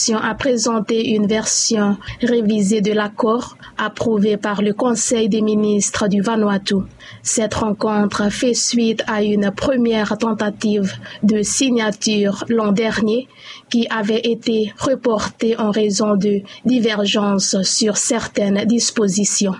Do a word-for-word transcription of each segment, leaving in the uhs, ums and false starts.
Nation a présenté une version révisée de l'accord approuvé par le Conseil des ministres du Vanuatu. Cette rencontre fait suite à une première tentative de signature l'an dernier qui avait été reportée en raison de divergences sur certaines dispositions.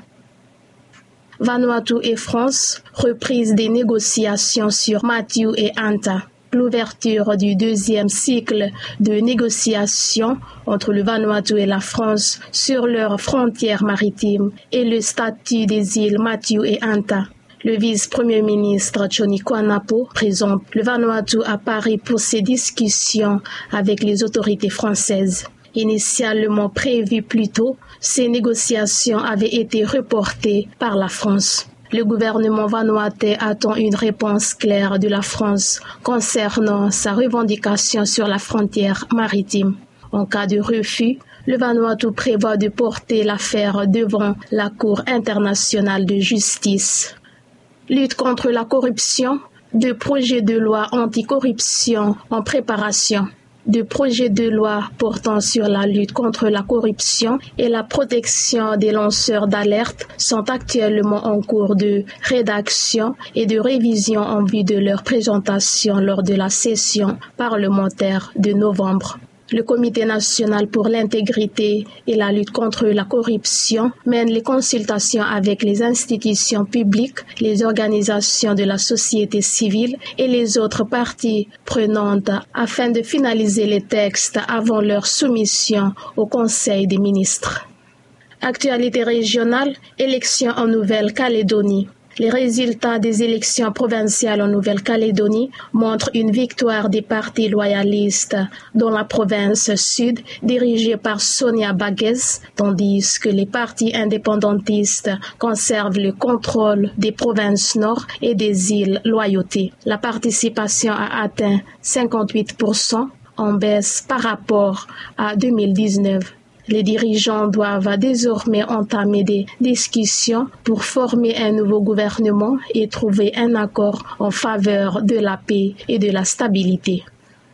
Vanuatu et France, reprise des négociations sur Matthew et Anta. L'ouverture du deuxième cycle de négociations entre le Vanuatu et la France sur leurs frontières maritimes et le statut des îles Matthew et Anta. Le vice-premier ministre Tshoni Kwanapo présente le Vanuatu à Paris pour ses discussions avec les autorités françaises. Initialement prévues plus tôt, ces négociations avaient été reportées par la France. Le gouvernement vanuatais attend une réponse claire de la France concernant sa revendication sur la frontière maritime. En cas de refus, le Vanuatu prévoit de porter l'affaire devant la Cour internationale de justice. Lutte contre la corruption, deux projets de loi anticorruption en préparation. Deux projets de loi portant sur la lutte contre la corruption et la protection des lanceurs d'alerte sont actuellement en cours de rédaction et de révision en vue de leur présentation lors de la session parlementaire de novembre. Le Comité national pour l'intégrité et la lutte contre la corruption mène les consultations avec les institutions publiques, les organisations de la société civile et les autres parties prenantes afin de finaliser les textes avant leur soumission au Conseil des ministres. Actualité régionale, élections en Nouvelle-Calédonie. Les résultats des élections provinciales en Nouvelle-Calédonie montrent une victoire des partis loyalistes dans la province sud dirigée par Sonia Baguez, tandis que les partis indépendantistes conservent le contrôle des provinces nord et des îles Loyauté. La participation a atteint cinquante-huit pour cent, en baisse par rapport à deux mille dix-neuf. Les dirigeants doivent désormais entamer des discussions pour former un nouveau gouvernement et trouver un accord en faveur de la paix et de la stabilité.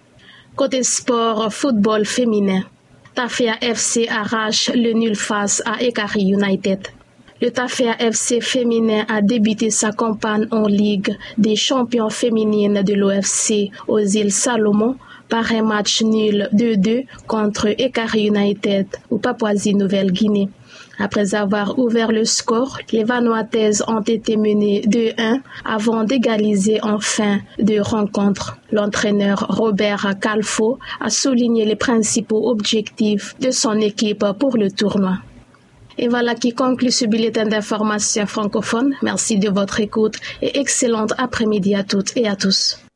Côté sport, football féminin. Tafea F C arrache le nul face à Ekari United. Le Tafea F C féminin a débuté sa campagne en Ligue des champions féminines de l'O F C aux îles Salomon par un match nul deux deux contre Ekari United ou Papouasie-Nouvelle-Guinée. Après avoir ouvert le score, les Vanuataises ont été menées deux un avant d'égaliser en fin de rencontre. L'entraîneur Robert Calfo a souligné les principaux objectifs de son équipe pour le tournoi. Et voilà qui conclut ce bulletin d'information francophone. Merci de votre écoute et excellente après-midi à toutes et à tous.